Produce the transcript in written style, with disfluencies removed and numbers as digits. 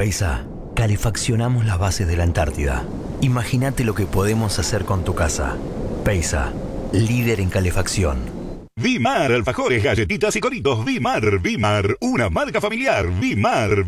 Peisa, calefaccionamos las bases de la Antártida. Imagínate lo que podemos hacer con tu casa. Peisa, líder en calefacción. Vimar, alfajores, galletitas y coritos. Vimar, una marca familiar. Vimar.